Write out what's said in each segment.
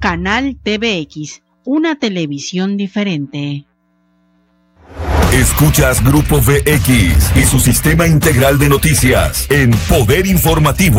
Canal TVX, una televisión diferente. Escuchas Grupo VX y su sistema integral de noticias en Poder Informativo.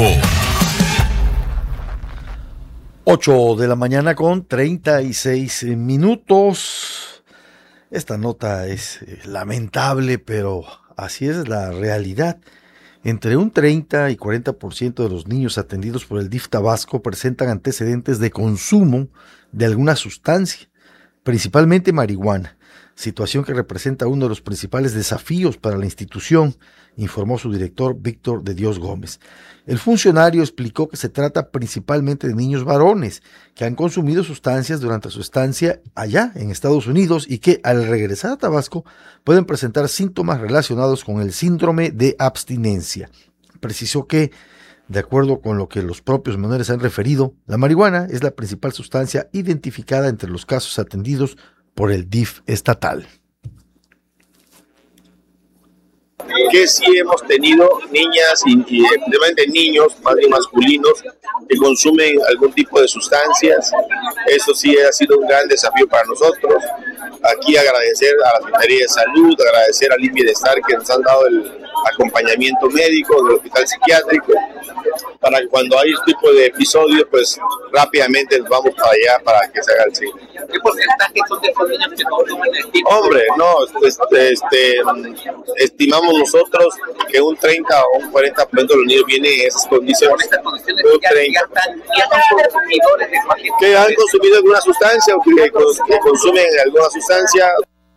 8 de la mañana con 36 minutos. Esta nota es lamentable, pero así es la realidad. Entre un 30 y 40% de los niños atendidos por el DIF Tabasco presentan antecedentes de consumo de alguna sustancia, principalmente marihuana, situación que representa uno de los principales desafíos para la institución, informó su director Víctor de Dios Gómez. El funcionario explicó que se trata principalmente de niños varones que han consumido sustancias durante su estancia allá en Estados Unidos y que al regresar a Tabasco pueden presentar síntomas relacionados con el síndrome de abstinencia. Precisó que, de acuerdo con lo que los propios menores han referido, la marihuana es la principal sustancia identificada entre los casos atendidos por el DIF estatal. Que sí hemos tenido niñas y especialmente niños, más bien masculinos, que consumen algún tipo de sustancias. Eso sí ha sido un gran desafío para nosotros. Aquí agradecer a la Secretaría de Salud, agradecer al Bienestar que nos han dado el acompañamiento médico del hospital psiquiátrico, para que cuando hay este tipo de episodios, pues rápidamente nos vamos para allá para que se haga el signo. ¿Qué porcentaje son de esos niños que consumen el tipo? Hombre, no, estimamos nosotros que un 30 o un 40% de los niños vienen en esas condiciones. Con estas condiciones ya son consumidores de cualquier tipo. Que han consumido alguna sustancia o que consumen alguna sustancia.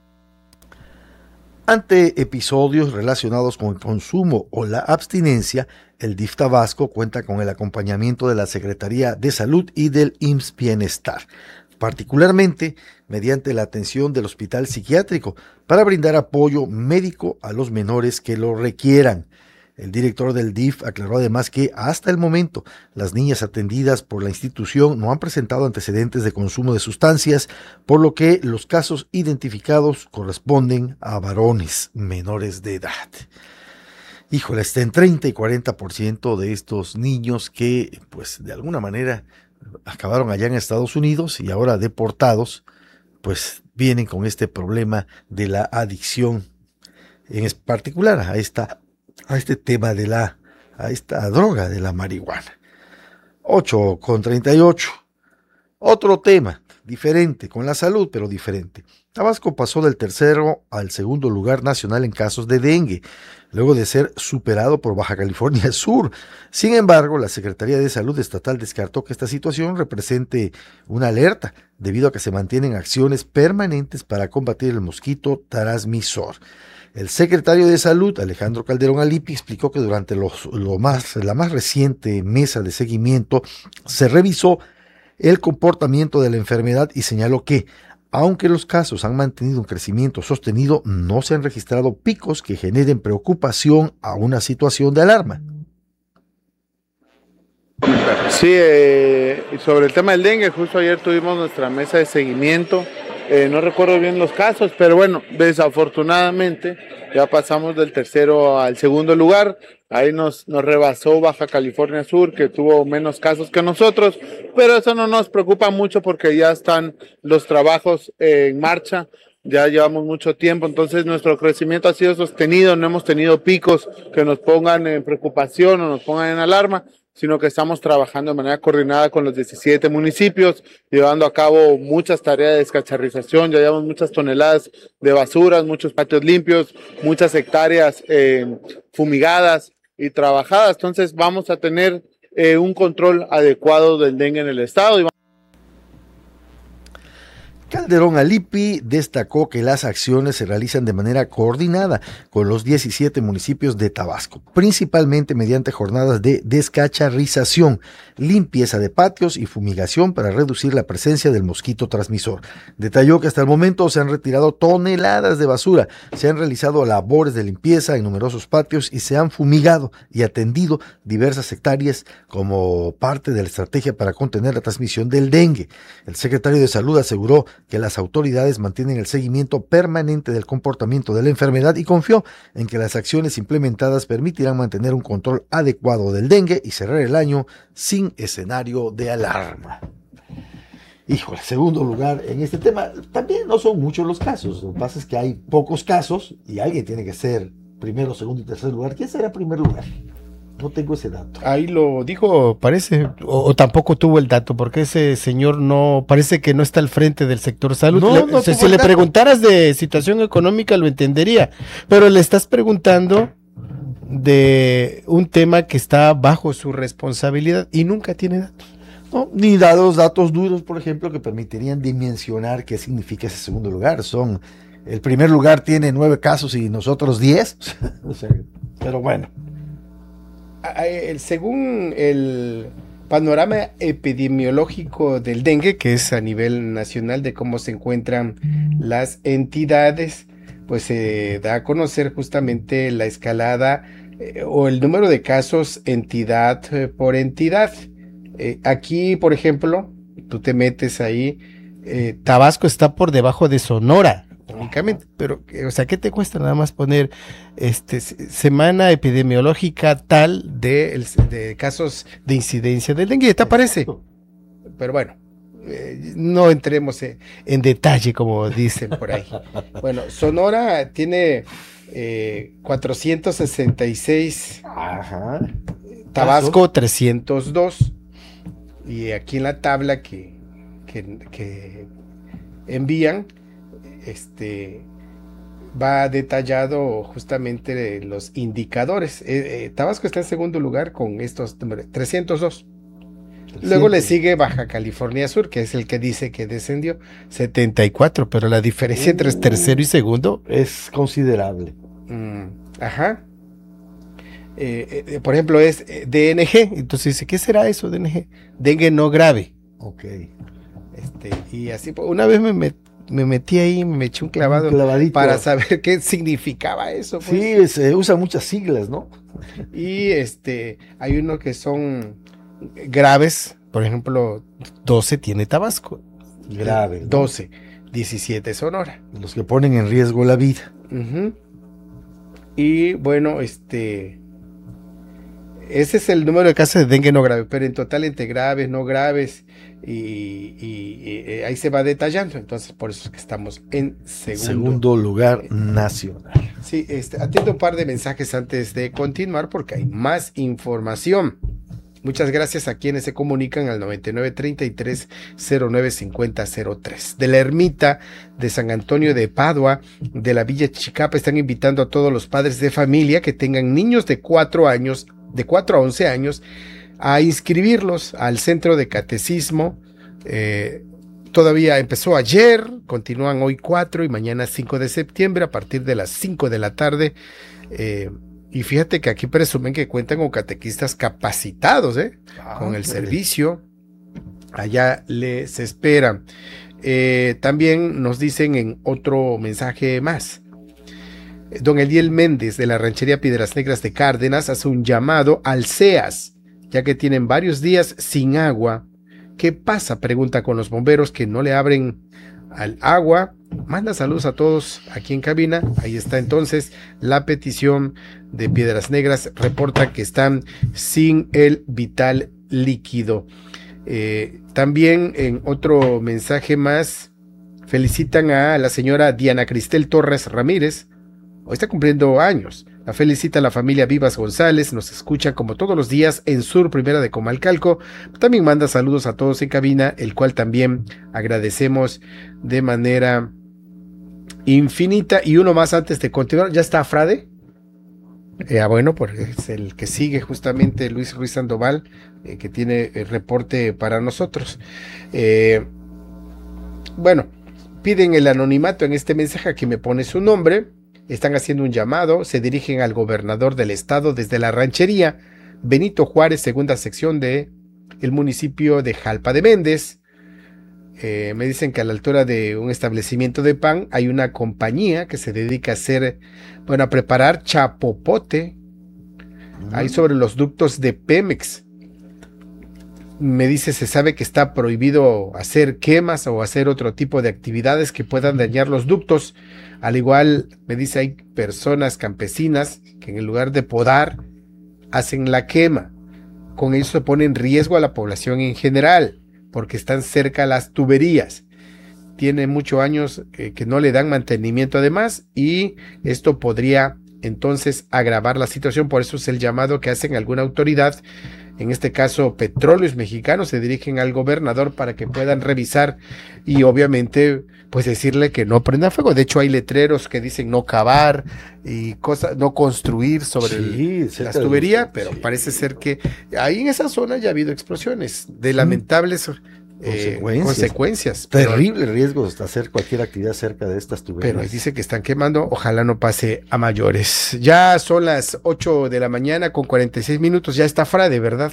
Ante episodios relacionados con el consumo o la abstinencia, el DIF Tabasco cuenta con el acompañamiento de la Secretaría de Salud y del IMSS Bienestar, particularmente mediante la atención del hospital psiquiátrico para brindar apoyo médico a los menores que lo requieran. El director del DIF aclaró además que hasta el momento las niñas atendidas por la institución no han presentado antecedentes de consumo de sustancias, por lo que los casos identificados corresponden a varones menores de edad. Híjole, está en 30 y 40% de estos niños que, pues, de alguna manera acabaron allá en Estados Unidos y ahora deportados, pues vienen con este problema de la adicción, en particular a este tema a esta droga de la marihuana. 8:38. Otro tema, diferente, con la salud, pero diferente. Tabasco pasó del tercero al segundo lugar nacional en casos de dengue, luego de ser superado por Baja California Sur. Sin embargo, la Secretaría de Salud Estatal descartó que esta situación represente una alerta, debido a que se mantienen acciones permanentes para combatir el mosquito transmisor. El secretario de Salud, Alejandro Calderón Alipi, explicó que durante la más reciente mesa de seguimiento se revisó el comportamiento de la enfermedad y señaló que, aunque los casos han mantenido un crecimiento sostenido, no se han registrado picos que generen preocupación a una situación de alarma. Sí, sobre el tema del dengue, justo ayer tuvimos nuestra mesa de seguimiento. No recuerdo bien los casos, pero bueno, desafortunadamente ya pasamos del tercero al segundo lugar. Ahí nos rebasó Baja California Sur, que tuvo menos casos que nosotros, pero eso no nos preocupa mucho porque ya están los trabajos en marcha, ya llevamos mucho tiempo, entonces nuestro crecimiento ha sido sostenido, no hemos tenido picos que nos pongan en preocupación o nos pongan en alarma, sino que estamos trabajando de manera coordinada con los 17 municipios, llevando a cabo muchas tareas de descacharrización, ya llevamos muchas toneladas de basuras, muchos patios limpios, muchas hectáreas fumigadas y trabajadas, entonces vamos a tener un control adecuado del dengue en el estado. Calderón Alipi destacó que las acciones se realizan de manera coordinada con los 17 municipios de Tabasco, principalmente mediante jornadas de descacharrización, limpieza de patios y fumigación para reducir la presencia del mosquito transmisor. Detalló que hasta el momento se han retirado toneladas de basura, se han realizado labores de limpieza en numerosos patios y se han fumigado y atendido diversas hectáreas como parte de la estrategia para contener la transmisión del dengue. El secretario de Salud aseguró que las autoridades mantienen el seguimiento permanente del comportamiento de la enfermedad y confió en que las acciones implementadas permitirán mantener un control adecuado del dengue y cerrar el año sin escenario de alarma. Híjole, segundo lugar en este tema. También no son muchos los casos. Lo que pasa es que hay pocos casos y alguien tiene que ser primero, segundo y tercer lugar. ¿Quién será primer lugar? No tengo ese dato. Ahí lo dijo, parece, o tampoco tuvo el dato, porque ese señor no, parece que no está al frente del sector salud. No si le preguntaras de situación económica lo entendería, pero le estás preguntando de un tema que está bajo su responsabilidad y nunca tiene datos. No, ni dados datos duros, por ejemplo, que permitirían dimensionar qué significa ese segundo lugar. El primer lugar tiene 9 casos y nosotros 10. O sea, pero bueno. Según el panorama epidemiológico del dengue, que es a nivel nacional de cómo se encuentran las entidades, pues se da a conocer justamente la escalada o el número de casos entidad por entidad. Aquí, por ejemplo, tú te metes ahí, Tabasco está por debajo de Sonora. Únicamente, pero, o sea, ¿qué te cuesta nada más poner semana epidemiológica tal de casos de incidencia del dengue? ¿Te aparece? Pero bueno, no entremos en detalle, como dicen por ahí. Bueno, Sonora tiene 466, Ajá. Tabasco 302, y aquí en la tabla que envían, va detallado justamente los indicadores. Tabasco está en segundo lugar con estos números, 302. Luego le sigue Baja California Sur, que es el que dice que descendió, 74, pero la diferencia entre tercero y segundo es considerable. Ajá. Por ejemplo, es DNG. Entonces dice, ¿qué será eso, DNG? Dengue no grave. Ok. Y así, una vez me metí ahí, me eché un clavado para saber qué significaba eso. Pues. Sí, se usan muchas siglas, ¿no? Y hay uno que son graves, por ejemplo, 12 tiene Tabasco. Grave. 12, 17 Sonora. Los que ponen en riesgo la vida. Uh-huh. Y bueno, ese es el número de casos de dengue no grave, pero en total entre graves, no graves, y ahí se va detallando. Entonces, por eso es que estamos en segundo lugar nacional. Sí, atiendo un par de mensajes antes de continuar porque hay más información. Muchas gracias a quienes se comunican al 9933-095003. De la ermita de San Antonio de Padua, de la Villa Chicapa, están invitando a todos los padres de familia que tengan niños de 4 a 11 años, a inscribirlos al centro de catecismo. Todavía empezó ayer, continúan hoy 4 y mañana 5 de septiembre a partir de las 5 de la tarde. Y fíjate que aquí presumen que cuentan con catequistas capacitados, con el servicio. Allá les esperan. También nos dicen en otro mensaje más. Don Eliel Méndez de la ranchería Piedras Negras de Cárdenas hace un llamado al CEAS, ya que tienen varios días sin agua. ¿Qué pasa? Pregunta con los bomberos que no le abren al agua. Manda saludos a todos aquí en cabina. Ahí está entonces la petición de Piedras Negras. Reporta que están sin el vital líquido. También en otro mensaje más felicitan a la señora Diana Cristel Torres Ramírez. Hoy está cumpliendo años. La felicita a la familia Vivas González. Nos escucha como todos los días en Sur Primera de Comalcalco. También manda saludos a todos en cabina, el cual también agradecemos de manera infinita. Y uno más antes de continuar. ¿Ya está Frade? Bueno, pues es el que sigue justamente Luis Ruiz Sandoval, que tiene el reporte para nosotros. Bueno, piden el anonimato en este mensaje. Aquí me pone su nombre. Están haciendo un llamado, se dirigen al gobernador del estado desde la ranchería Benito Juárez, segunda sección de el municipio de Jalpa de Méndez. Me dicen que a la altura de un establecimiento de pan hay una compañía que se dedica a preparar chapopote ahí sobre los ductos de Pemex. Me dice, se sabe que está prohibido hacer quemas o hacer otro tipo de actividades que puedan dañar los ductos. Al igual, me dice, hay personas campesinas que en lugar de podar, hacen la quema. Con eso se pone en riesgo a la población en general. porque están cerca las tuberías. Tiene muchos años que no le dan mantenimiento además, y esto podría entonces agravar la situación. Por eso es el llamado que hacen alguna autoridad, en este caso Petróleos Mexicanos, se dirigen al gobernador para que puedan revisar y obviamente pues decirle que no prenda fuego. De hecho hay letreros que dicen no cavar y cosas, no construir sobre las tuberías, pero parece ser que ahí en esa zona ya ha habido explosiones de lamentables consecuencias. Terrible riesgo de hacer cualquier actividad cerca de estas tuberías. Pero ahí dice que están quemando, ojalá no pase a mayores. Ya son las 8 de la mañana con 46 minutos, ya está Frade, ¿verdad?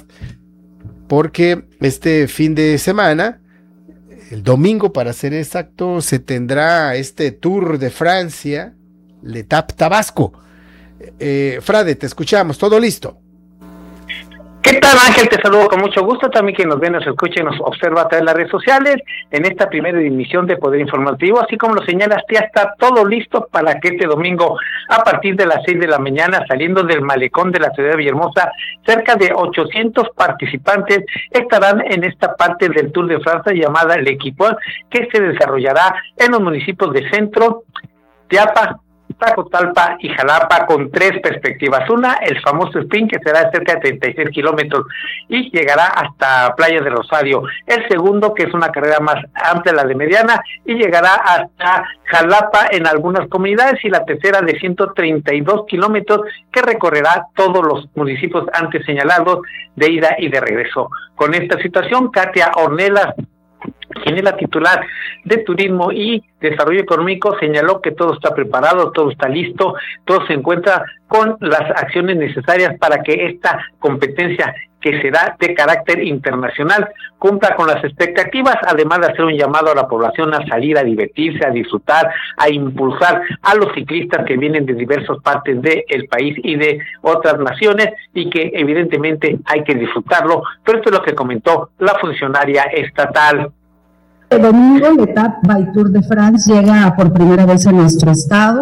Porque este fin de semana, el domingo para ser exacto, se tendrá este Tour de Francia, L'Étape Tabasco. Frade, te escuchamos, ¿todo listo? ¿Qué tal, Ángel? Te saludo con mucho gusto. También quien nos ve, nos escucha y nos observa a través de las redes sociales en esta primera emisión de Poder Informativo. Así como lo señalas, ya está todo listo para que este domingo, a partir de las 6 de la mañana, saliendo del malecón de la ciudad de Villahermosa, cerca de 800 participantes estarán en esta parte del Tour de Francia llamada L'Equipe, que se desarrollará en los municipios de Centro, Teapa, Tacotalpa y Jalapa, con 3 perspectivas. Una, el famoso sprint, que será de cerca de 36 kilómetros y llegará hasta Playa de Rosario. El segundo, que es una carrera más amplia, la de mediana, y llegará hasta Jalapa en algunas comunidades. Y la tercera, de 132 kilómetros, que recorrerá todos los municipios antes señalados de ida y de regreso. Con esta situación, Katia Ornelas, quien es la titular de Turismo y Desarrollo Económico, señaló que todo está preparado, todo está listo, todo se encuentra con las acciones necesarias para que esta competencia, que será de carácter internacional, cumpla con las expectativas, además de hacer un llamado a la población a salir a divertirse, a disfrutar, a impulsar a los ciclistas que vienen de diversas partes del país y de otras naciones, y que evidentemente hay que disfrutarlo. Pero esto es lo que comentó la funcionaria estatal. El domingo, L'Étape by Tour de France llega por primera vez a nuestro estado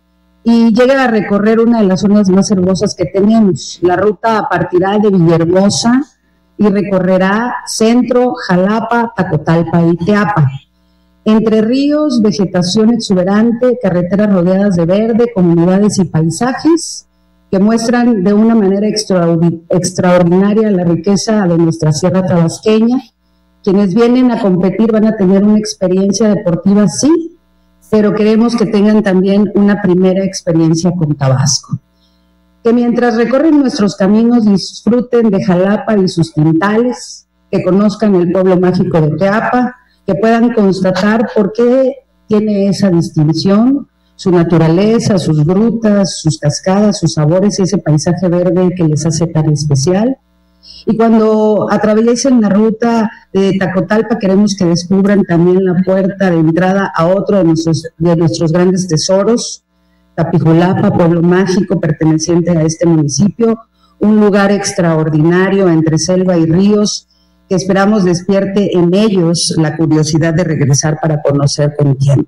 y llega a recorrer una de las zonas más hermosas que tenemos. La ruta partirá de Villahermosa y recorrerá Centro, Jalapa, Tacotalpa y Teapa. Entre ríos, vegetación exuberante, carreteras rodeadas de verde, comunidades y paisajes que muestran de una manera extraordinaria la riqueza de nuestra sierra tabasqueña. Quienes vienen a competir van a tener una experiencia deportiva, sí, pero queremos que tengan también una primera experiencia con Tabasco. Que mientras recorren nuestros caminos disfruten de Jalapa y sus quintales, que conozcan el pueblo mágico de Teapa, que puedan constatar por qué tiene esa distinción, su naturaleza, sus grutas, sus cascadas, sus sabores, ese paisaje verde que les hace tan especial. Y cuando atraviesen la ruta de Tacotalpa, queremos que descubran también la puerta de entrada a otro de nuestros grandes tesoros, Tapijulapa, pueblo mágico perteneciente a este municipio, un lugar extraordinario entre selva y ríos, que esperamos despierte en ellos la curiosidad de regresar para conocer con tiempo.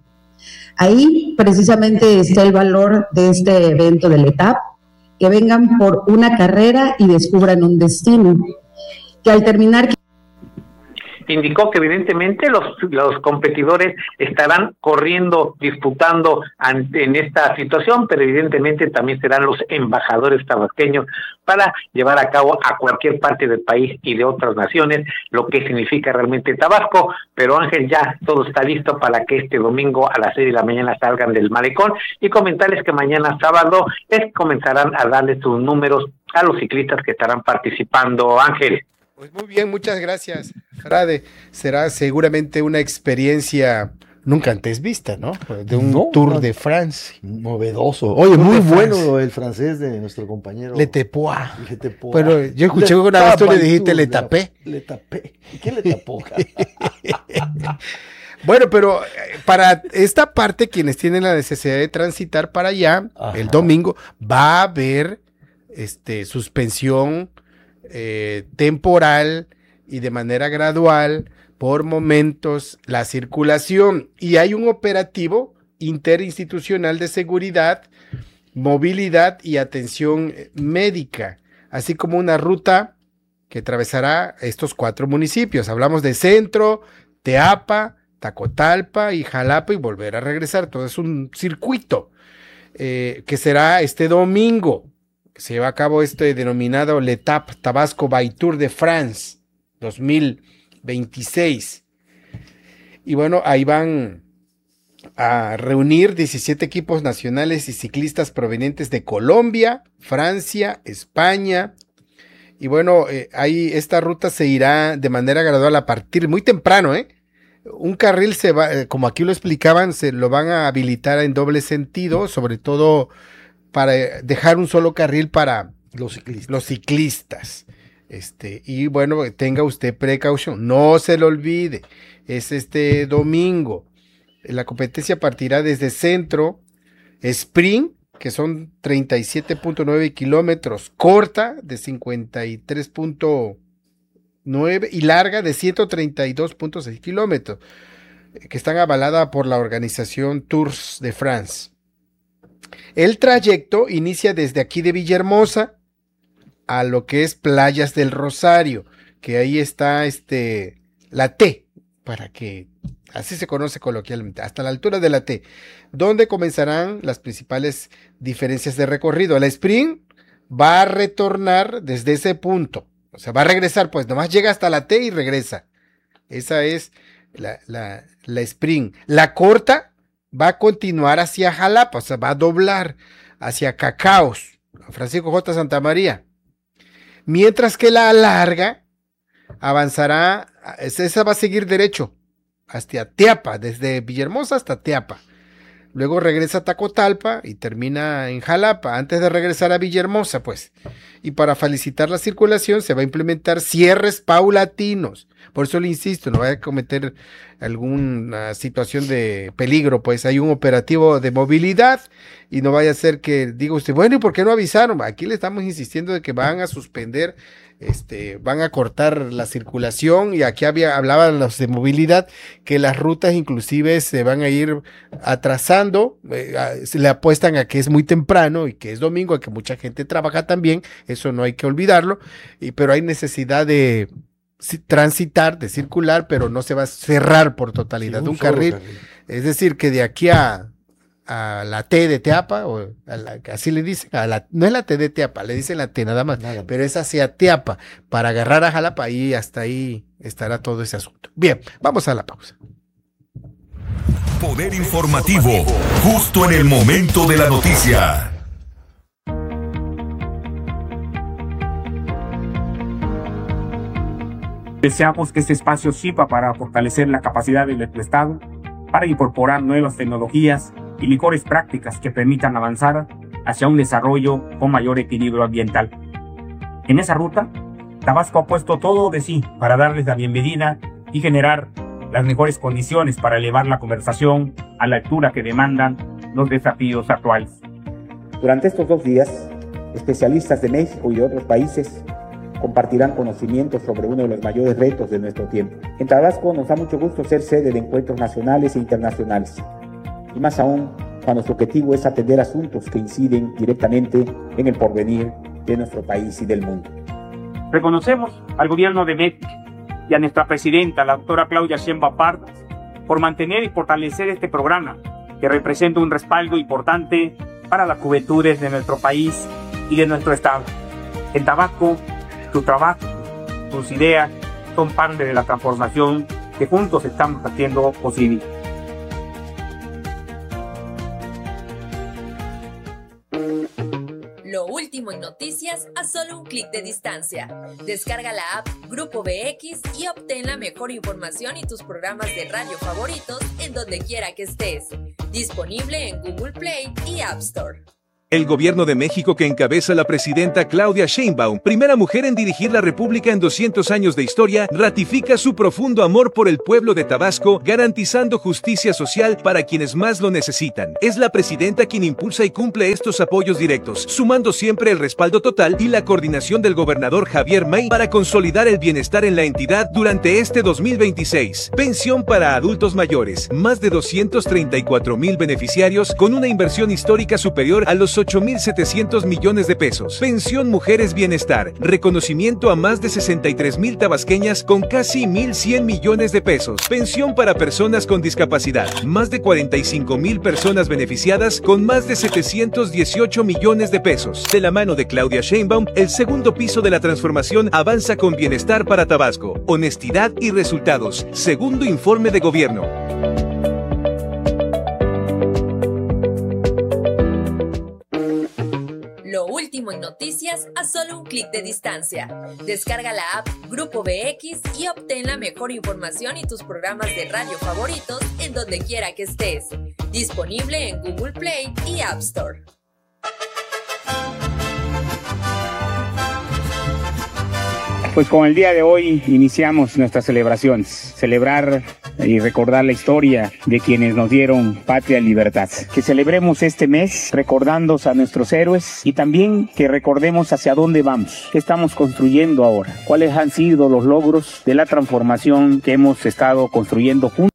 Ahí precisamente está el valor de este evento de L'Étape, que vengan por una carrera y descubran un destino, que al terminar... Indicó que evidentemente los competidores estarán corriendo, disputando en esta situación, pero evidentemente también serán los embajadores tabasqueños para llevar a cabo a cualquier parte del país y de otras naciones lo que significa realmente Tabasco. Pero Ángel, ya todo está listo para que este domingo a las 6 de la mañana salgan del malecón, y comentarles que mañana sábado comenzarán a darle sus números a los ciclistas que estarán participando, Ángel. Pues muy bien, muchas gracias, Frade. Será seguramente una experiencia nunca antes vista, ¿no? De un Tour de France. Novedoso. Oye, muy bueno el francés de nuestro compañero. L'Étape. Bueno, yo escuché una vez tú le dijiste le tapé. Le tapé. ¿Qué le tapó? Bueno, pero para esta parte, quienes tienen la necesidad de transitar para allá, ajá, el domingo va a haber suspensión temporal y de manera gradual por momentos la circulación, y hay un operativo interinstitucional de seguridad, movilidad y atención médica, así como una ruta que atravesará estos 4 municipios. Hablamos de Centro, Teapa, Tacotalpa y Jalapa y volver a regresar. Todo es un circuito que será este domingo. Se lleva a cabo este denominado L'Étape Tabasco by Tour de France 2026. Y bueno, ahí van a reunir 17 equipos nacionales y ciclistas provenientes de Colombia, Francia, España. Y bueno, ahí esta ruta se irá de manera gradual a partir muy temprano, Un carril se va, como aquí lo explicaban, se lo van a habilitar en doble sentido, sobre todo para dejar un solo carril para los ciclistas. Y bueno, tenga usted precaución, no se lo olvide, es este domingo. La competencia partirá desde Centro, Sprint, que son 37.9 kilómetros, corta de 53.9 y larga de 132.6 kilómetros, que están avalada por la organización Tours de France. El trayecto inicia desde aquí de Villahermosa a lo que es Playas del Rosario, que ahí está la T, para que así se conoce coloquialmente, hasta la altura de la T, donde comenzarán las principales diferencias de recorrido. La Sprint va a retornar desde ese punto, o sea, va a regresar, pues nomás llega hasta la T y regresa. Esa es la Sprint. La corta va a continuar hacia Jalapa, o sea, va a doblar hacia Cacaos, Francisco J. Santa María. Mientras que la larga avanzará, esa va a seguir derecho hasta Teapa, desde Villahermosa hasta Teapa. Luego regresa a Tacotalpa y termina en Jalapa, antes de regresar a Villahermosa, pues. Y para facilitar la circulación se va a implementar cierres paulatinos. Por eso le insisto, no vaya a cometer alguna situación de peligro, pues hay un operativo de movilidad y no vaya a ser que diga usted, bueno, ¿y por qué no avisaron? Aquí le estamos insistiendo de que van a suspender, van a cortar la circulación, y aquí hablaban los de movilidad que las rutas inclusive se van a ir atrasando, se le apuestan a que es muy temprano y que es domingo, a que mucha gente trabaja también, eso no hay que olvidarlo, pero hay necesidad de transitar, de circular, pero no se va a cerrar por totalidad un carril. Es decir, que de aquí a la T de Teapa, o así le dicen, no es la T de Teapa, le dicen la T nada más, pero es hacia Teapa, para agarrar a Jalapa, y hasta ahí estará todo ese asunto. Bien, vamos a la pausa. Poder informativo, justo en el momento de la noticia. Deseamos que este espacio sirva para fortalecer la capacidad de nuestro Estado, para incorporar nuevas tecnologías y mejores prácticas que permitan avanzar hacia un desarrollo con mayor equilibrio ambiental. En esa ruta, Tabasco ha puesto todo de sí para darles la bienvenida y generar las mejores condiciones para elevar la conversación a la altura que demandan los desafíos actuales. Durante estos 2 días, especialistas de México y de otros países compartirán conocimientos sobre uno de los mayores retos de nuestro tiempo. En Tabasco nos da mucho gusto ser sede de encuentros nacionales e internacionales, y más aún cuando su objetivo es atender asuntos que inciden directamente en el porvenir de nuestro país y del mundo. Reconocemos al gobierno de México y a nuestra presidenta, la doctora Claudia Sheinbaum Pardo, por mantener y fortalecer este programa, que representa un respaldo importante para las juventudes de nuestro país y de nuestro estado. En Tabasco, su trabajo, sus ideas son parte de la transformación que juntos estamos haciendo posible. Lo último en noticias a solo un clic de distancia. Descarga la app Grupo BX y obtén la mejor información y tus programas de radio favoritos en donde quiera que estés. Disponible en Google Play y App Store. El gobierno de México, que encabeza la presidenta Claudia Sheinbaum, primera mujer en dirigir la República en 200 años de historia, ratifica su profundo amor por el pueblo de Tabasco, garantizando justicia social para quienes más lo necesitan. Es la presidenta quien impulsa y cumple estos apoyos directos, sumando siempre el respaldo total y la coordinación del gobernador Javier May para consolidar el bienestar en la entidad durante este 2026. Pensión para adultos mayores, más de 234,000 beneficiarios con una inversión histórica superior a los 8.700 millones de pesos. Pensión Mujeres Bienestar, reconocimiento a más de 63,000 tabasqueñas con casi 1.100 millones de pesos. Pensión para personas con discapacidad, más de 45,000 personas beneficiadas con más de 718 millones de pesos. De la mano de Claudia Sheinbaum, el segundo piso de la transformación avanza con bienestar para Tabasco, honestidad y resultados. Segundo informe de gobierno. Lo último en noticias a solo un clic de distancia. Descarga la app Grupo BX y obtén la mejor información y tus programas de radio favoritos en donde quiera que estés. Disponible en Google Play y App Store. Pues con el día de hoy iniciamos nuestras celebraciones. Celebrar y recordar la historia de quienes nos dieron patria y libertad. Que celebremos este mes recordando a nuestros héroes y también que recordemos hacia dónde vamos, qué estamos construyendo ahora, cuáles han sido los logros de la transformación que hemos estado construyendo juntos.